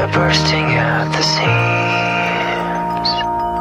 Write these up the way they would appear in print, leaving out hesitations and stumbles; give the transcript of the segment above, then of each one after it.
bursting at the seams.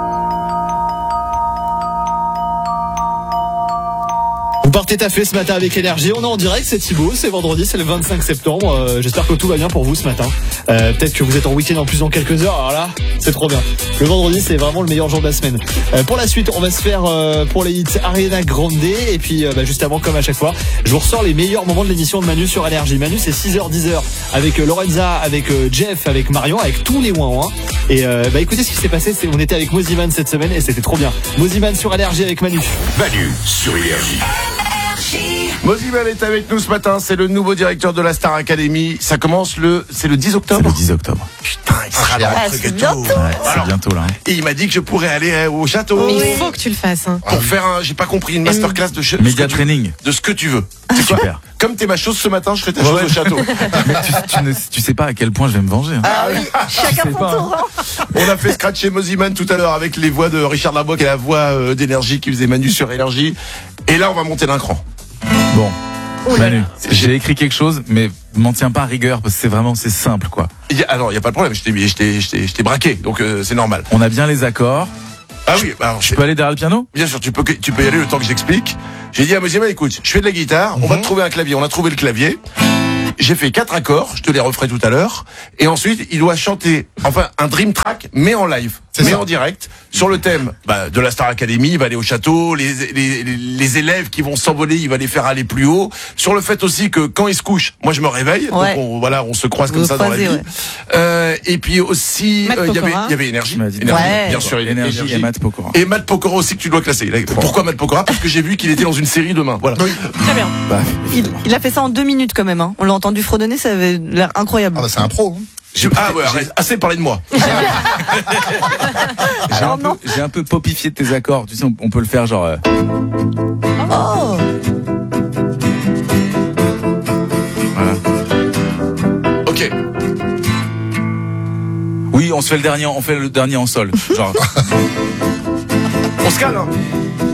Vous partez taffer ce matin avec énergie, on est en direct, c'est Thibaut, c'est vendredi, c'est le 25 septembre, j'espère que tout va bien pour vous ce matin. Peut-être que vous êtes en week-end en plus dans quelques heures, alors là, c'est trop bien. Le vendredi, c'est vraiment le meilleur jour de la semaine. Pour la suite, on va se faire pour les hits Ariana Grande, et puis juste avant, comme à chaque fois, je vous ressors les meilleurs moments de l'émission de Manu sur énergie. Manu, c'est 6h, 10h, avec Lorenza, avec Jeff, avec Marion, avec tous les ouin-ouin. Et écoutez ce qui s'est passé, on était avec Moziman cette semaine et c'était trop bien. Moziman sur énergie avec Manu. Manu sur énergie. Moziman est avec nous ce matin, c'est le nouveau directeur de la Star Academy. Ça commence c'est le 10 octobre. C'est le 10 octobre. Putain, il sera là. C'est bientôt. C'est bientôt là. Et il m'a dit que je pourrais aller au château. Il faut que tu le fasses. Hein. Pour faire j'ai pas compris, une masterclass de Média training. de ce que tu veux. C'est super. Comme t'es ma chose ce matin, je ferai ta chose au château. Mais tu sais pas à quel point je vais me venger. Hein. Ah oui, chacun son tour. On a fait scratcher Moziman tout à l'heure avec les voix de Richard Larboc et la voix d'énergie qui faisait Manu sur énergie. Et là, on va monter d'un cran. Bon. Manu, j'ai écrit quelque chose, mais m'en tiens pas à rigueur parce que c'est simple quoi. Alors, il y a pas de problème, je t'ai braqué, donc c'est normal. On a bien les accords. Ah oui, alors Je peux aller derrière le piano? bien sûr, tu peux y aller le temps que j'explique. J'ai dit à Moziman, écoute, je fais de la guitare, on va te trouver un clavier. On a trouvé le clavier. J'ai fait 4 accords, je te les referai tout à l'heure. Et ensuite, il doit chanter, un dream track, mais en live, en direct, sur le thème de la Star Academy. Il va aller au château, les élèves qui vont s'envoler, il va les faire aller plus haut. Sur le fait aussi que quand il se couche, moi je me réveille, Ouais. donc on se croise comme Vous ça dans la vie. croisez, Et puis aussi, Matt il y Pokora. avait énergie, Tu m'as dit. Ouais. bien sûr, Énergie et Matt Pokora. Et Matt Pokora aussi que tu dois classer. Pourquoi Matt Pokora? Parce que j'ai vu qu'il était dans une série demain. Voilà. Très bien. Bah, Il a fait ça en 2 minutes quand même. Hein. On l'a entendu fredonner, ça avait l'air incroyable. Ah bah c'est un pro. Hein. Arrête, assez parlé de moi. J'ai un peu popifié de tes accords. Tu sais, on peut le faire genre. Oh. Voilà. Ok. Oui, on fait le dernier en sol. Genre. On se calme. Hein.